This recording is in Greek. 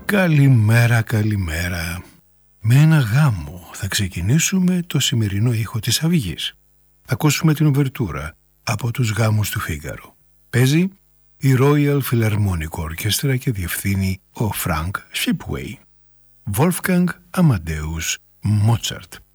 Καλημέρα, καλημέρα. Με ένα γάμο θα ξεκινήσουμε το σημερινό ήχο της Αυγής. Θα ακούσουμε την ουβερτούρα από τους γάμους του Φίγκαρο. Παίζει η Royal Philharmonic Orchestra και διευθύνει ο Frank Shipway. Wolfgang Amadeus Mozart.